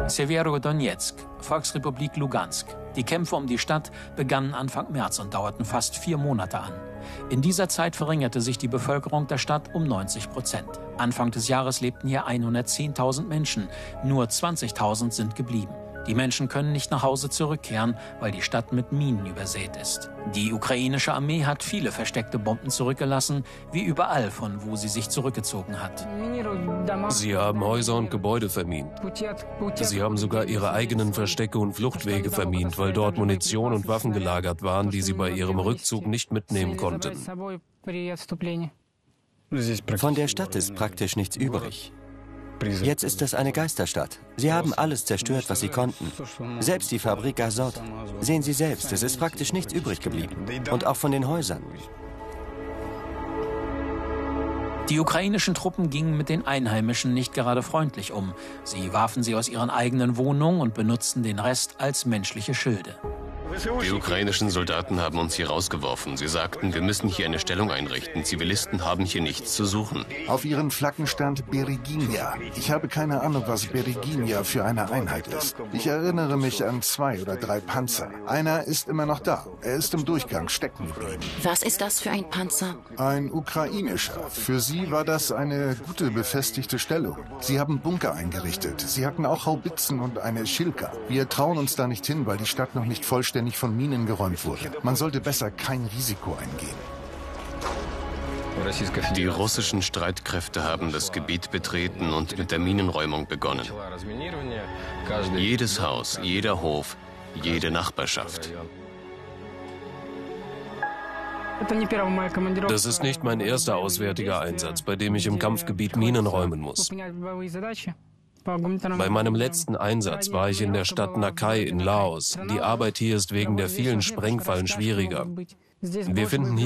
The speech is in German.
Severodonetsk, Volksrepublik Lugansk. Die Kämpfe um die Stadt begannen Anfang März und dauerten fast 4 Monate an. In dieser Zeit verringerte sich die Bevölkerung der Stadt um 90%. Anfang des Jahres lebten hier 110.000 Menschen. Nur 20.000 sind geblieben. Die Menschen können nicht nach Hause zurückkehren, weil die Stadt mit Minen übersät ist. Die ukrainische Armee hat viele versteckte Bomben zurückgelassen, wie überall, von wo sie sich zurückgezogen hat. Sie haben Häuser und Gebäude vermint. Sie haben sogar ihre eigenen Verstecke und Fluchtwege vermint, weil dort Munition und Waffen gelagert waren, die sie bei ihrem Rückzug nicht mitnehmen konnten. Von der Stadt ist praktisch nichts übrig. Jetzt ist es eine Geisterstadt. Sie haben alles zerstört, was sie konnten. Selbst die Fabrik Azot. Sehen Sie selbst, es ist praktisch nichts übrig geblieben. Und auch von den Häusern. Die ukrainischen Truppen gingen mit den Einheimischen nicht gerade freundlich um. Sie warfen sie aus ihren eigenen Wohnungen und benutzten den Rest als menschliche Schilde. Die ukrainischen Soldaten haben uns hier rausgeworfen. Sie sagten, wir müssen hier eine Stellung einrichten. Zivilisten haben hier nichts zu suchen. Auf ihren Flaggen stand Bereginia. Ich habe keine Ahnung, was Bereginia für eine Einheit ist. Ich erinnere mich an 2 oder 3 Panzer. Einer ist immer noch da. Er ist im Durchgang stecken geblieben. Was ist das für ein Panzer? Ein ukrainischer. Für sie war das eine gute befestigte Stellung. Sie haben Bunker eingerichtet. Sie hatten auch Haubitzen und eine Schilka. Wir trauen uns da nicht hin, weil die Stadt noch nicht vollständig von Minen geräumt wurde. Man sollte besser kein Risiko eingehen. Die russischen Streitkräfte haben das Gebiet betreten und mit der Minenräumung begonnen. Jedes Haus, jeder Hof, jede Nachbarschaft. Das ist nicht mein erster auswärtiger Einsatz, bei dem ich im Kampfgebiet Minen räumen muss. Bei meinem letzten Einsatz war ich in der Stadt Nakai in Laos. Die Arbeit hier ist wegen der vielen Sprengfallen schwieriger. Wir finden hier